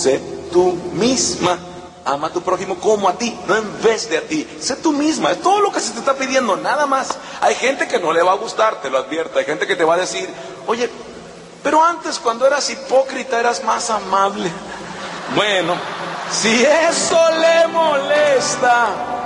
Sé tú misma. Ama a tu prójimo como a ti, no en vez de a ti. Sé tú misma, es todo lo que se te está pidiendo, nada más. Hay gente que no le va a gustar, te lo advierto. Hay gente que te va a decir, oye, pero antes cuando eras hipócrita eras más amable. Bueno, si eso le molesta,